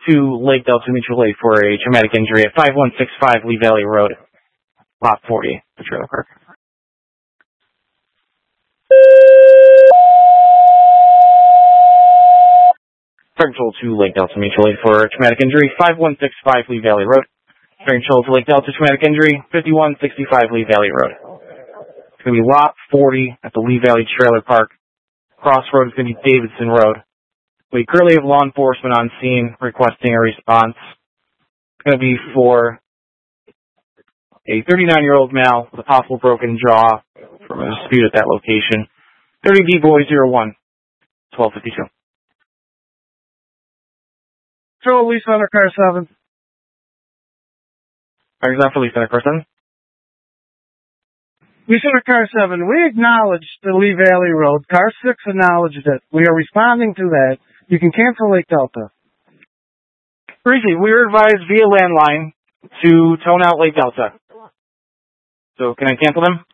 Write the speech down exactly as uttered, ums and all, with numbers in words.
to Lake Delta Mutual Aid for a traumatic injury at five one six five Lee Valley Road, Lot forty, the trailer park. Fire Control to Lake Delta Mutual Aid for a traumatic injury, five one six five Lee Valley Road. Fire Control to Lake Delta traumatic injury, fifty-one sixty-five Lee Valley Road. It's going to be Lot forty at the Lee Valley Trailer Park. Crossroad is going to be Davidson Road. We currently have law enforcement on scene requesting a response. It's going to be for a thirty-nine-year-old male with a possible broken jaw from a dispute at that location. thirty D Boy zero one, twelve fifty-two. Control, Lee Center, car seven. Fire is for Lee Center, car seven. Lee Center, car seven. We acknowledged the Lee Valley Road. Car six acknowledged it. We are responding to that. You can cancel Lake Delta. Briefly, we were advised via landline to tone out Lake Delta. So can I cancel them?